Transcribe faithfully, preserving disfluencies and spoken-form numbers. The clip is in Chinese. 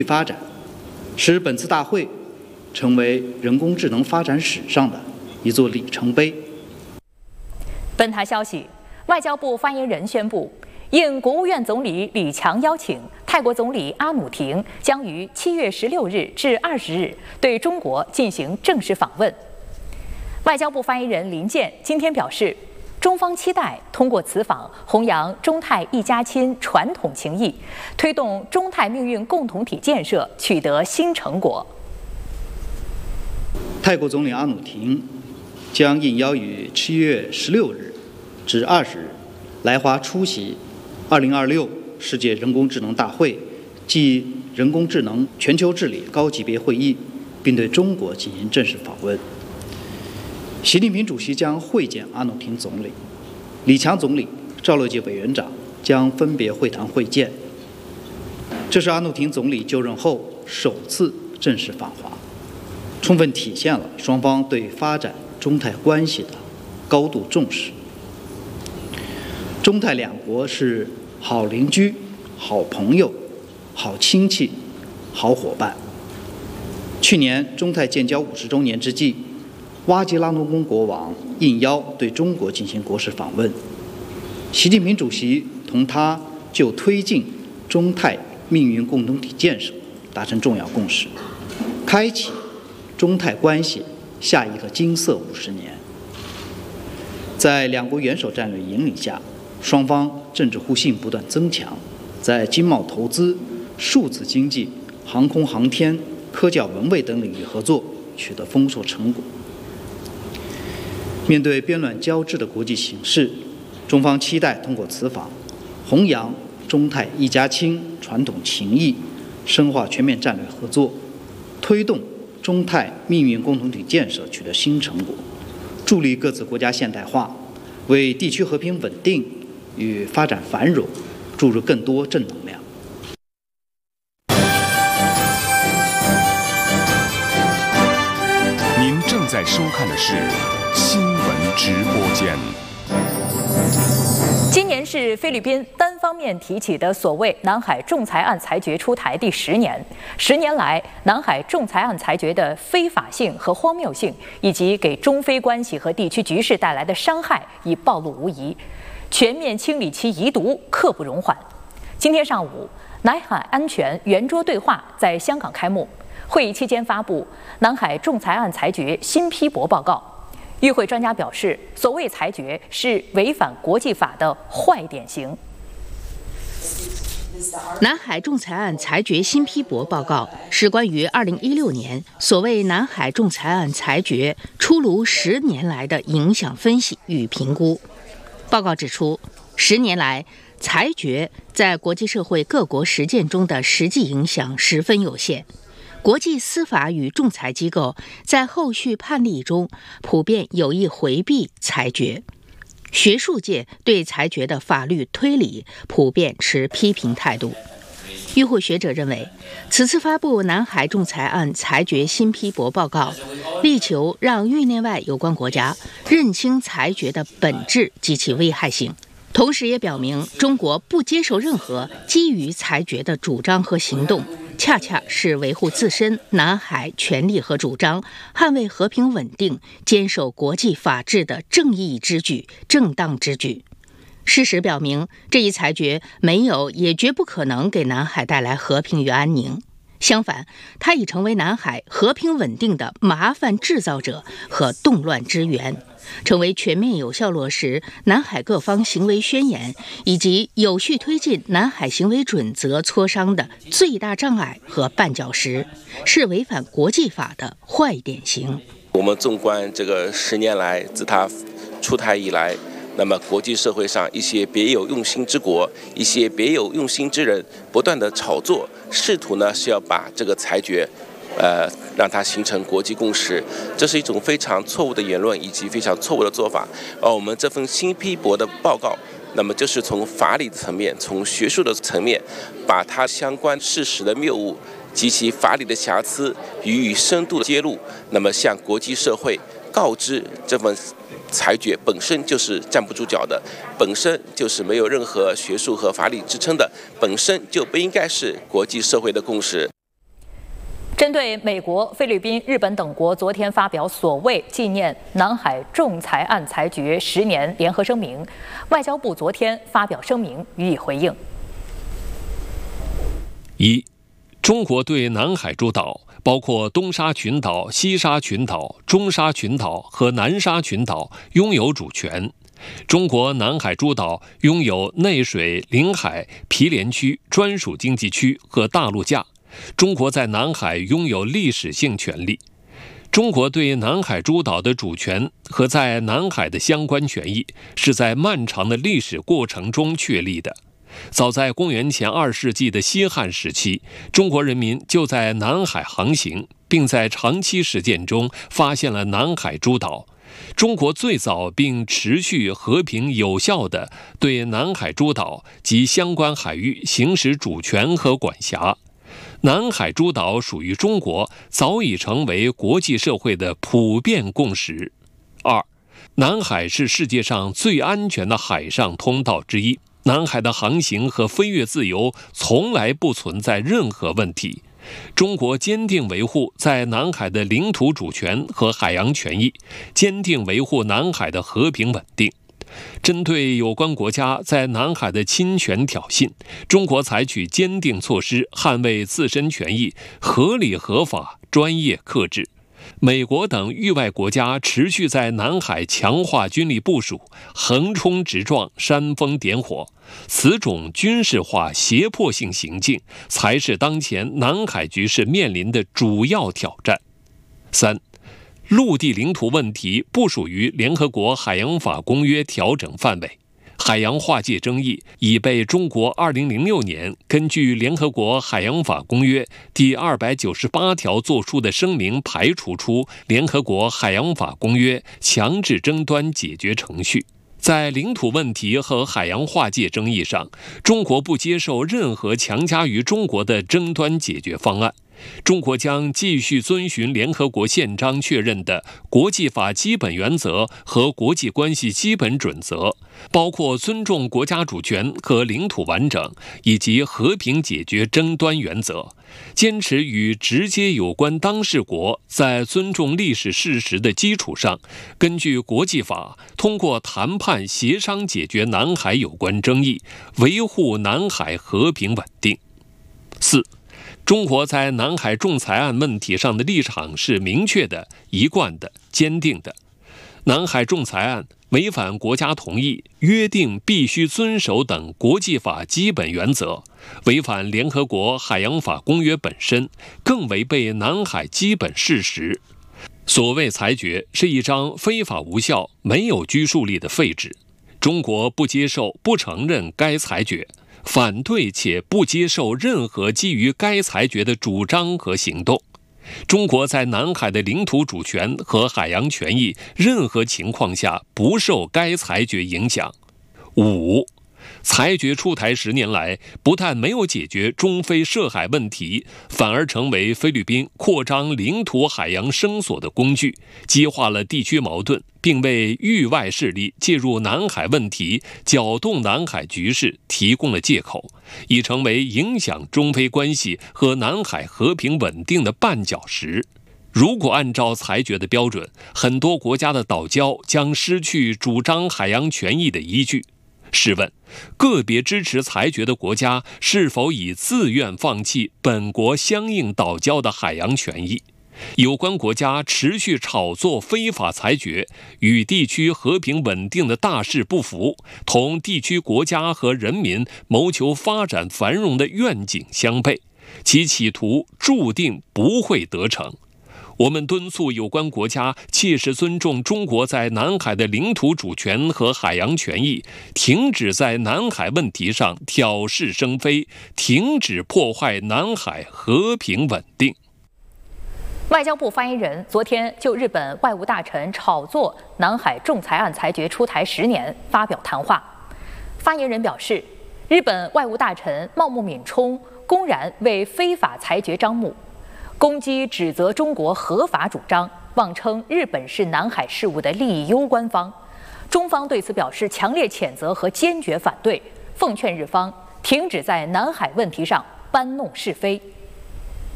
发展，使本次大会成为人工智能发展史上的一座里程碑。 本台消息，外交部发言人宣布，应国务院总理李强邀请，泰国总理阿努廷将于七月十六日至二十日对中国进行正式访问。外交部发言人林健今天表示，中方期待通过此访弘扬中泰一家亲传统情谊，推动中泰命运共同体建设取得新成果。 泰国总理阿努廷将应邀于七月十六日至二十日来华出席二零二六世界人工智能大会暨人工智能全球治理高级别会议，并对中国进行正式访问。习近平主席将会见阿努廷总理，李强总理、赵乐际委员长将分别会谈会见。这是阿努廷总理就任后首次正式访华，充分体现了双方对发展中泰关系的高度重视。中泰两国是好邻居、好朋友、好亲戚、好伙伴。去年中泰建交五十周年之际，哇吉拉农公国王应邀对中国进行国事访问，习近平主席同他就推进中泰命运共同体建设达成重要共识，开启中泰关系下一个金色五十年。在两国元首战略引领下，双方政治互信不断增强，在经贸投资、数字经济、航空航天、科教文卫等领域合作取得丰硕成果。面对变乱交织的国际形势，中方期待通过此访，弘扬中泰一家亲传统情谊，深化全面战略合作，推动中泰命运共同体建设取得新成果，助力各自国家现代化，为地区和平稳定与发展繁荣注入更多正能量。 您正在收看的是新闻直播间。 今年是菲律宾单方面提起的所谓南海仲裁案裁决出台第十年。十年来，南海仲裁案裁决的非法性和荒谬性，以及给中菲关系和地区局势带来的伤害已暴露无遗。全面清理其遗毒，刻不容缓。今天上午，南海安全圆桌对话在香港开幕。会议期间发布南海仲裁案裁决新批驳报告。与会专家表示，所谓裁决是违反国际法的坏典型。 南海仲裁案裁决新批驳报告是关于二零一六年所谓南海仲裁案裁决出炉十年来的影响分析与评估。报告指出，十年来，裁决在国际社会各国实践中的实际影响十分有限。国际司法与仲裁机构在后续判例中普遍有意回避裁决，学术界对裁决的法律推理普遍持批评态度。与会学者认为，此次发布南海仲裁案裁决新批驳报告，力求让域内外有关国家认清裁决的本质及其危害性，同时也表明中国不接受任何基于裁决的主张和行动，恰恰是维护自身南海权利和主张、捍卫和平稳定、坚守国际法治的正义之举、正当之举。事实表明，这一裁决没有也绝不可能给南海带来和平与安宁。相反，它已成为南海和平稳定的麻烦制造者和动乱之源，成为全面有效落实南海各方行为宣言以及有序推进南海行为准则磋商的最大障碍和绊脚石，是违反国际法的坏典型。 我们纵观这个十年来，自它出台以来，那么国际社会上一些别有用心之国、一些别有用心之人不断的炒作，试图呢是要把这个裁决呃，让它形成国际共识，这是一种非常错误的言论以及非常错误的做法。而我们这份新批驳的报告，那么就是从法理层面、从学术的层面，把它相关事实的谬误及其法理的瑕疵予以深度的揭露，那么向国际社会告知这份裁决本身就是站不住脚的，本身就是没有任何学术和法理支撑的，本身就不应该是国际社会的共识。 针对美国、菲律宾、日本等国昨天发表所谓纪念南海仲裁案裁决十年联合声明，外交部昨天发表声明予以回应。 一，中国对南海诸岛，包括东沙群岛、西沙群岛、中沙群岛和南沙群岛拥有主权。中国南海诸岛拥有内水、领海、毗连区、专属经济区和大陆架。中国在南海拥有历史性权利。中国对南海诸岛的主权和在南海的相关权益是在漫长的历史过程中确立的。早在公元前二世纪的西汉时期，中国人民就在南海航行，并在长期实践中发现了南海诸岛。中国最早并持续和平有效地对南海诸岛及相关海域行使主权和管辖。南海诸岛属于中国，早已成为国际社会的普遍共识。二，南海是世界上最安全的海上通道之一，南海的航行和飞越自由从来不存在任何问题。中国坚定维护在南海的领土主权和海洋权益，坚定维护南海的和平稳定。针对有关国家在南海的侵权挑衅，中国采取坚定措施捍卫自身权益，合理合法、专业克制。美国等域外国家持续在南海强化军力部署，横冲直撞、煽风点火，此种军事化胁迫性行径才是当前南海局势面临的主要挑战。三，陆地领土问题不属于联合国海洋法公约调整范围，海洋划界争议已被中国二零零六年根据联合国海洋法公约第二百九十八条作出的声明排除出联合国海洋法公约强制争端解决程序。在领土问题和海洋划界争议上，中国不接受任何强加于中国的争端解决方案。中国将继续遵循联合国宪章确认的国际法基本原则和国际关系基本准则，包括尊重国家主权和领土完整以及和平解决争端原则，坚持与直接有关当事国在尊重历史事实的基础上，根据国际法通过谈判协商解决南海有关争议，维护南海和平稳定。四，中国在南海仲裁案问题上的立场是明确的、一贯的、坚定的。南海仲裁案违反国家同意、约定必须遵守等国际法基本原则，违反联合国海洋法公约本身，更违背南海基本事实。所谓裁决是一张非法无效、没有拘束力的废纸。中国不接受、不承认该裁决，反对且不接受任何基于该裁决的主张和行动。中国在南海的领土主权和海洋权益任何情况下不受该裁决影响。五，裁决出台十年来，不但没有解决中非涉海问题，反而成为菲律宾扩张领土海洋声索的工具，激化了地区矛盾，并为域外势力介入南海问题、搅动南海局势提供了借口，已成为影响中非关系和南海和平稳定的绊脚石。如果按照裁决的标准，很多国家的岛礁将失去主张海洋权益的依据。试问，个别支持裁决的国家是否已自愿放弃本国相应岛礁的海洋权益？有关国家持续炒作非法裁决，与地区和平稳定的大势不符，同地区国家和人民谋求发展繁荣的愿景相悖，其企图注定不会得逞。我们敦促有关国家切实尊重中国在南海的领土主权和海洋权益，停止在南海问题上挑是生非，停止破坏南海和平稳定。 外交部发言人昨天就日本外务大臣炒作南海仲裁案裁决出台十年发表谈话。发言人表示，日本外务大臣茂木敏充公然为非法裁决张目，攻击指责中国合法主张，妄称日本是南海事务的利益攸关方。中方对此表示强烈谴责和坚决反对，奉劝日方停止在南海问题上搬弄是非，